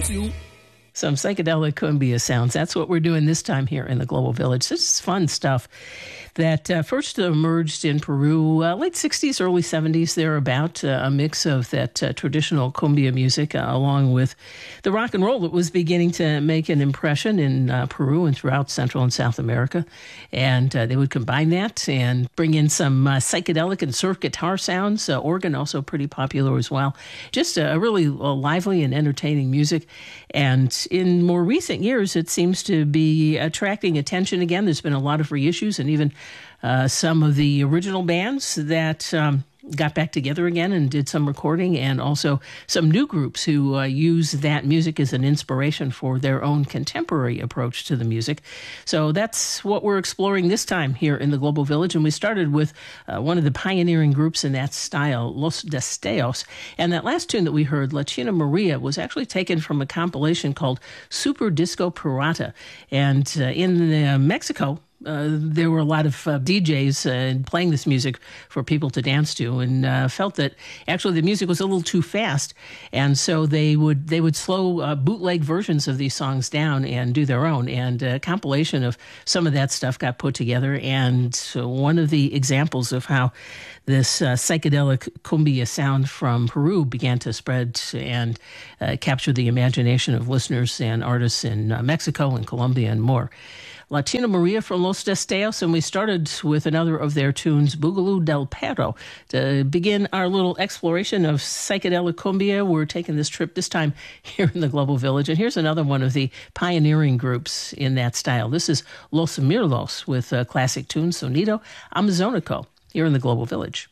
Some psychedelic cumbia sounds. That's what we're doing this time here in the Global Village. This is fun stuff that first emerged in Peru, late 60s, early 70s, thereabout, a mix of that traditional cumbia music along with the rock and roll that was beginning to make an impression in Peru and throughout Central and South America. And they would combine that and bring in some psychedelic and surf guitar sounds. Organ also pretty popular as well. Just a really lively and entertaining music. And in more recent years, it seems to be attracting attention again. There's been a lot of reissues and even some of the original bands that got back together again and did some recording, and also some new groups who use that music as an inspiration for their own contemporary approach to the music. So that's what we're exploring this time here in the Global Village. And we started with one of the pioneering groups in that style, Los Destellos. And that last tune that we heard, La China Maria, was actually taken from a compilation called Super Disco Pirata. And in Mexico, there were a lot of DJs playing this music for people to dance to, and felt that actually the music was a little too fast, and so they would slow bootleg versions of these songs down and do their own. And a compilation of some of that stuff got put together, and one of the examples of how this psychedelic cumbia sound from Peru began to spread and capture the imagination of listeners and artists in Mexico and Colombia and more. La China Maria from Los Destellos, and we started with another of their tunes, Boogaloo del Perro. To begin our little exploration of psychedelic cumbia, we're taking this trip this time here in the Global Village, and here's another one of the pioneering groups in that style. This is Los Mirlos with a classic tune, Sonido Amazonico, here in the Global Village.